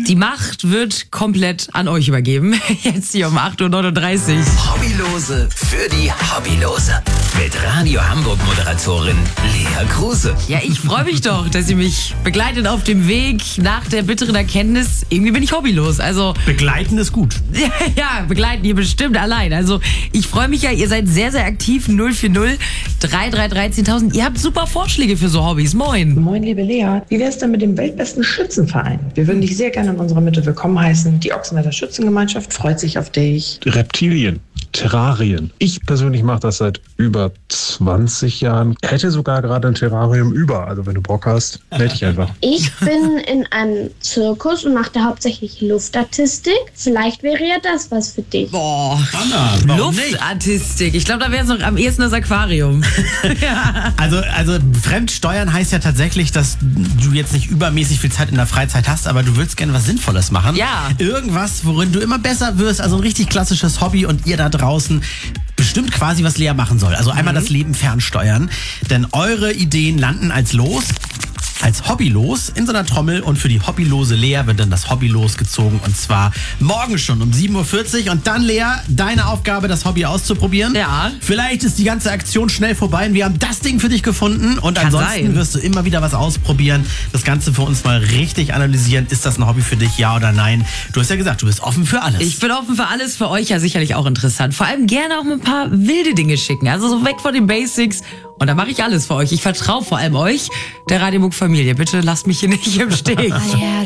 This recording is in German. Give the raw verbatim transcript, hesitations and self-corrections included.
Die Macht wird komplett an euch übergeben. Jetzt hier um acht Uhr neununddreißig. Hobbylose für die Hobbylose. Mit Radio Hamburg Moderatorin Lea Kruse. Ja, ich freue mich doch, dass ihr mich begleitet auf dem Weg nach der bitteren Erkenntnis. Irgendwie bin ich hobbylos. Also Begleiten ist gut. ja, ja, begleiten ihr bestimmt allein. Also ich freue mich ja, ihr seid sehr, sehr aktiv. null vier null drei drei drei zehntausend. Ihr habt super Vorschläge für so Hobbys. Moin. Moin, liebe Lea. Wie wär's denn mit dem weltbesten Schützenverein? Wir würden dich sehr gerne in unserer Mitte willkommen heißen. Die Ochsenwälder Schützengemeinschaft freut sich auf dich. Reptilien, Terrarien. Ich persönlich mache das seit über zwanzig Jahren. Hätte sogar gerade ein Terrarium über. Also wenn du Bock hast, melde dich einfach. Ich bin in einem Zirkus und mache da hauptsächlich Luftartistik. Vielleicht wäre ja das was für dich. Boah, Anna, warum nicht? Luftartistik. Ich glaube, da wäre es noch am ehesten das Aquarium. Ja. Also, also Fremdsteuern heißt ja tatsächlich, dass du jetzt nicht übermäßig viel Zeit in der Freizeit hast, aber du willst gerne was Sinnvolles machen. Ja. Irgendwas, worin du immer besser wirst, also ein richtig klassisches Hobby und ihr da draußen bestimmt quasi, was Lea machen soll. Also einmal das Leben fernsteuern, denn eure Ideen landen als Los, als Hobbylos in so einer Trommel und für die hobbylose Lea wird dann das Hobbylos gezogen und zwar morgen schon um sieben Uhr vierzig und dann, Lea, deine Aufgabe, das Hobby auszuprobieren. Ja. Vielleicht ist die ganze Aktion schnell vorbei und wir haben das Ding für dich gefunden und Kann ansonsten sein. wirst du immer wieder was ausprobieren, das Ganze für uns mal richtig analysieren. Ist das ein Hobby für dich, ja oder nein? Du hast ja gesagt, du bist offen für alles. Ich bin offen für alles, für euch ja sicherlich auch interessant. Vor allem gerne auch mal ein paar wilde Dinge schicken. Also so weg von den Basics. Und da mache ich alles für euch. Ich vertraue vor allem euch, der Radio Hamburg Familie. Bitte lasst mich hier nicht im Stich.